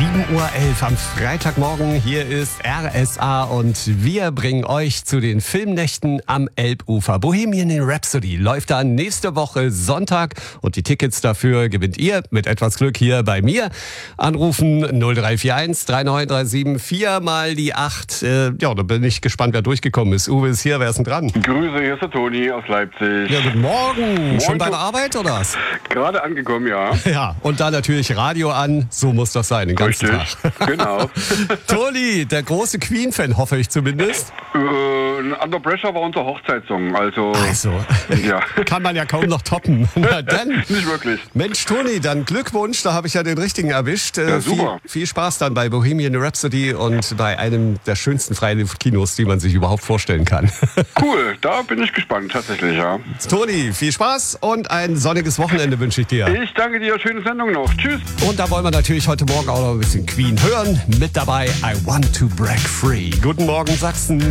7:11 Uhr am Freitagmorgen. Hier ist RSA und wir bringen euch zu den Filmnächten am Elbufer. Bohemian Rhapsody läuft dann nächste Woche Sonntag und die Tickets dafür gewinnt ihr mit etwas Glück hier bei mir. Anrufen 0341 3937 4 mal die 8. Ja, da bin ich gespannt, wer durchgekommen ist. Uwe ist hier, wer ist denn dran? Grüße, hier ist der Toni aus Leipzig. Ja, guten Morgen. Schon bei der Arbeit oder was? Gerade angekommen, ja. Ja, und dann natürlich Radio an. So muss das sein, den ganzen Richtig, Tag. genau. Toni, der große Queen-Fan, hoffe ich zumindest. Under Pressure war unser Hochzeitssong, also ja. Kann man ja kaum noch toppen. Na dann. Nicht wirklich. Mensch, Toni, dann Glückwunsch, da habe ich ja den richtigen erwischt. Ja, super. Viel Spaß dann bei Bohemian Rhapsody und bei einem der schönsten Freiluftkinos, die man sich überhaupt vorstellen kann. Cool, da bin ich gespannt, tatsächlich, ja. Toni, viel Spaß und ein sonniges Wochenende wünsche ich dir. Ich danke dir, schöne Sendung noch. Tschüss. Und da wollen wir natürlich heute Morgen auch noch ein bisschen Queen hören. Mit dabei I Want to Break Free. Guten Morgen, Sachsen.